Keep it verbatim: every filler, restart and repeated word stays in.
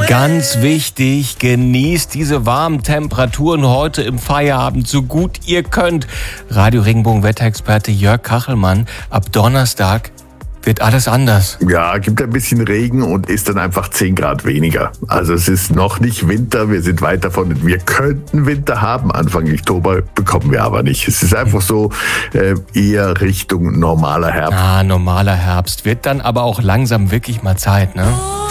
Ganz wichtig, genießt diese warmen Temperaturen heute im Feierabend so gut ihr könnt. Radio Regenbogen Wetterexperte Jörg Kachelmann, ab Donnerstag wird alles anders. Ja, gibt ein bisschen Regen und ist dann einfach zehn Grad weniger. Also es ist noch nicht Winter, wir sind weit davon. Wir könnten Winter haben, Anfang Oktober bekommen wir aber nicht. Es ist einfach so äh, eher Richtung normaler Herbst. Ah, normaler Herbst. Wird dann aber auch langsam wirklich mal Zeit, ne?